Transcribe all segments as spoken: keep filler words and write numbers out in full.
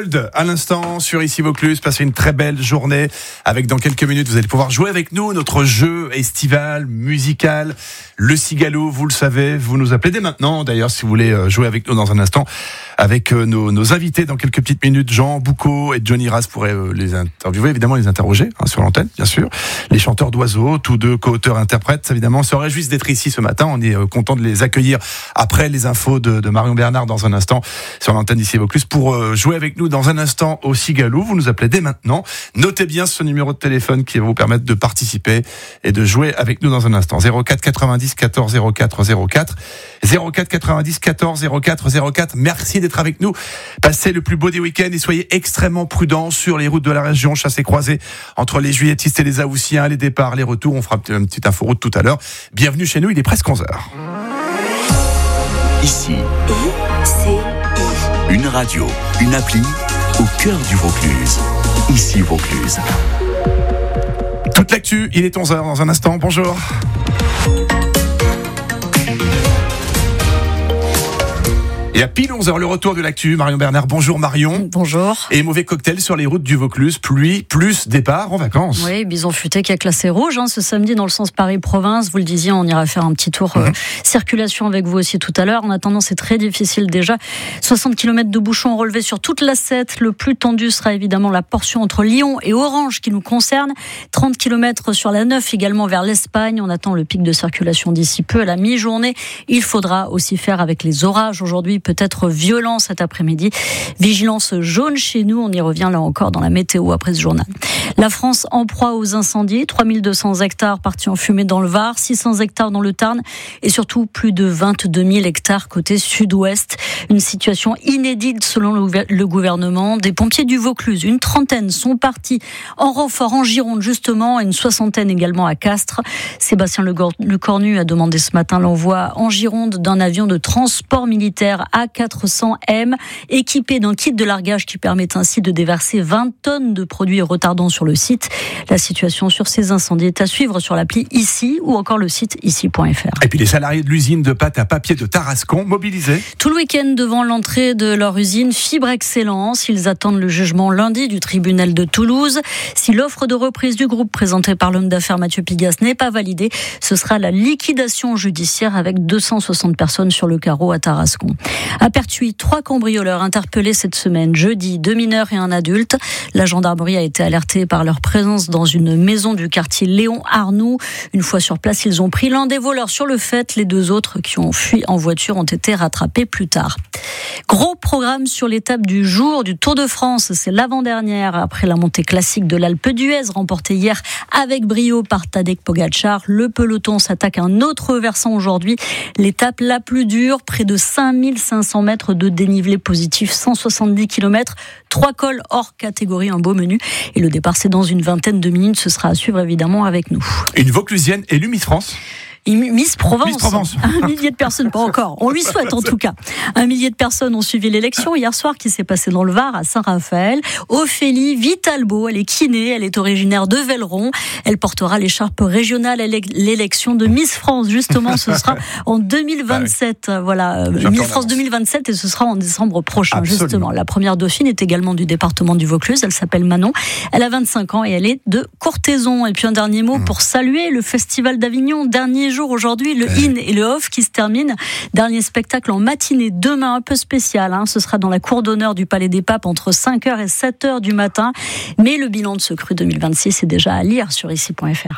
Gold à l'instant sur Ici Vaucluse. Passez une très belle journée avec dans quelques minutes vous allez pouvoir jouer avec nous notre jeu estival, musical, le Cigalo, vous le savez, vous nous appelez dès maintenant d'ailleurs si vous voulez jouer avec nous dans un instant avec nos, nos invités dans quelques petites minutes. Jean Boucaud et Johnny Raz pourraient les interviewer, évidemment les interroger hein, sur l'antenne bien sûr. Les chanteurs d'oiseaux, tous deux co-auteurs interprètes évidemment, se réjouissent d'être ici ce matin. On est content de les accueillir après les infos de, de Marion Bernard dans un instant sur l'antenne d'Ici Vaucluse pour euh, jouer avec nous dans un instant au Cigalo. Vous nous appelez dès maintenant. Notez bien ce numéro de téléphone qui va vous permettre de participer et de jouer avec nous dans un instant. zéro quatre quatre-vingt-dix quatorze zéro quatre zéro quatre zéro quatre quatre-vingt-dix quatorze zéro quatre zéro quatre. Merci d'être avec nous. Passez le plus beau des week-ends et soyez extrêmement prudents sur les routes de la région. Chassez croisés entre les Juilletistes et les Haussiens, les départs, les retours. On fera une petite info route tout à l'heure. Bienvenue chez nous, il est presque onze heures. Ici, c'est une radio, une appli au cœur du Vaucluse. Ici Vaucluse. Toute l'actu, il est onze heures dans un instant. Bonjour. Et à pile onze heures, le retour de l'actu. Marion Bernard, bonjour Marion. Bonjour. Et mauvais cocktail sur les routes du Vaucluse, pluie, plus départ en vacances. Oui, Bison Futé qui a classé rouge hein, ce samedi dans le sens Paris-Province. Vous le disiez, on ira faire un petit tour euh, mmh. circulation avec vous aussi tout à l'heure. En attendant, c'est très difficile déjà. soixante kilomètres de bouchons relevés sur toute la Sept. Le plus tendu sera évidemment la portion entre Lyon et Orange qui nous concerne. trente kilomètres sur la Neuf également vers l'Espagne. On attend le pic de circulation d'ici peu à la mi-journée. Il faudra aussi faire avec les orages aujourd'hui. Peut-être violent cet après-midi. Vigilance jaune chez nous. On y revient là encore dans la météo après ce journal. La France en proie aux incendies. trois mille deux cents hectares partis en fumée dans le Var, six cents hectares dans le Tarn et surtout plus de vingt-deux mille hectares côté sud-ouest. Une situation inédite selon le gouvernement. Des pompiers du Vaucluse, une trentaine sont partis en renfort en Gironde justement et une soixantaine également à Castres. Sébastien Lecornu a demandé ce matin l'envoi en Gironde d'un avion de transport militaire A quatre cents M, équipé d'un kit de largage qui permet ainsi de déverser vingt tonnes de produits retardants sur le site. La situation sur ces incendies est à suivre sur l'appli Ici ou encore le site ici point f r. Et puis les salariés de l'usine de pâte à papier de Tarascon mobilisés. Tout le week-end devant l'entrée de leur usine Fibre Excellence. Ils attendent le jugement lundi du tribunal de Toulouse. Si l'offre de reprise du groupe présentée par l'homme d'affaires Mathieu Pigas n'est pas validée, ce sera la liquidation judiciaire avec deux cent soixante personnes sur le carreau à Tarascon. À Pertuis, trois cambrioleurs interpellés cette semaine. Jeudi, deux mineurs et un adulte. La gendarmerie a été alertée par leur présence dans une maison du quartier Léon Arnoux. Une fois sur place, ils ont pris l'un des voleurs sur le fait. Les deux autres qui ont fui en voiture ont été rattrapés plus tard. Gros programme sur l'étape du jour du Tour de France. C'est l'avant-dernière après la montée classique de l'Alpe d'Huez remportée hier avec brio par Tadej Pogačar. Le peloton s'attaque à un autre versant aujourd'hui. L'étape la plus dure, près de cinq mille cinq cents mètres de dénivelé positif, cent soixante-dix kilomètres, trois cols hors catégorie, un beau menu. Et le départ, c'est dans une vingtaine de minutes. Ce sera à suivre évidemment avec nous. Une Vauclusienne élue Miss France. Miss Provence. Miss Provence. Un millier de personnes, pas encore. On lui souhaite en tout cas. Un millier de personnes ont suivi l'élection hier soir qui s'est passée dans le Var à Saint-Raphaël. Ophélie Vitalbo, elle est kiné, elle est originaire de Velleron. Elle portera l'écharpe régionale à l'élection de Miss France. Justement, ce sera en deux mille vingt-sept. Ah oui. Voilà, Miss France deux mille vingt-sept et ce sera en décembre prochain. Absolument. Justement. La première dauphine est également du département du Vaucluse. Elle s'appelle Manon. Elle a vingt-cinq ans et elle est de Courthézon. Et puis un dernier mot mmh. pour saluer le Festival d'Avignon. Dernier jour aujourd'hui, le In et le Off qui se terminent. Dernier spectacle en matinée demain, un peu spécial. Hein. Ce sera dans la cour d'honneur du Palais des Papes entre cinq heures et sept heures du matin. Mais le bilan de ce cru deux mille vingt-six est déjà à lire sur ici point f r.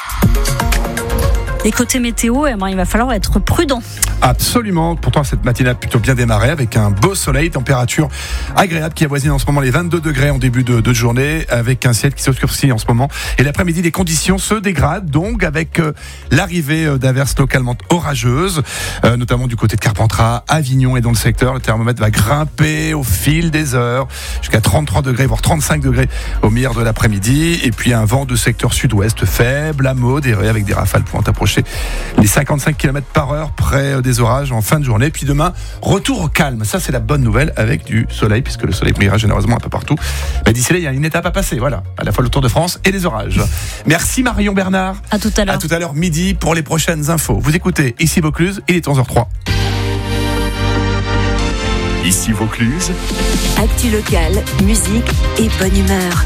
Et côté météo, il va falloir être prudent. Absolument. Pourtant, cette matinée a plutôt bien démarré avec un beau soleil, température agréable qui avoisine en ce moment les vingt-deux degrés en début de, de journée, avec un ciel qui s'obscurcit en ce moment. Et l'après-midi, les conditions se dégradent, donc avec euh, l'arrivée d'averses localement orageuses, euh, notamment du côté de Carpentras, Avignon et dans le secteur. Le thermomètre va grimper au fil des heures jusqu'à trente-trois degrés, voire trente-cinq degrés au milieu de l'après-midi. Et puis un vent de secteur sud-ouest faible, à modéré, avec des rafales pouvant approcher les cinquante-cinq kilomètres par heure près des orages en fin de journée. Puis demain, retour au calme. Ça, c'est la bonne nouvelle avec du soleil, puisque le soleil brillera généreusement un peu partout. Mais d'ici là, il y a une étape à passer. Voilà, à la fois le Tour de France et les orages. Merci Marion Bernard. À tout à l'heure. À tout à l'heure midi pour les prochaines infos. Vous écoutez Ici Vaucluse, il est onze heures zéro trois. Ici Vaucluse. Actu locale, musique et bonne humeur.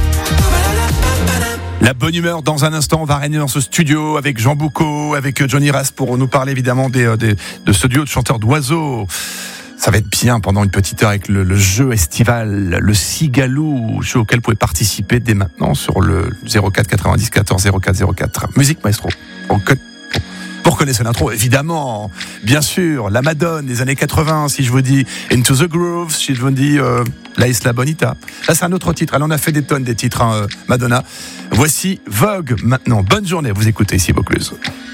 La bonne humeur dans un instant, on va régner dans ce studio avec Jean Boucaud, avec Johnny Ras pour nous parler évidemment des, des, de ce duo de chanteurs d'oiseaux. Ça va être bien pendant une petite heure avec le, le jeu estival, le Cigalou, jeu auquel vous pouvez participer dès maintenant sur le zéro quatre quatre-vingt-dix quatorze zéro quatre zéro quatre. Musique maestro. Vous reconnaissez l'intro, évidemment, bien sûr, la Madone des années quatre-vingts, si je vous dis Into the Groove, si je vous dis euh, La Isla Bonita. Là, c'est un autre titre. Elle en a fait des tonnes, des titres, hein, Madonna. Voici Vogue, maintenant. Bonne journée, vous écoutez ici Vaucluse.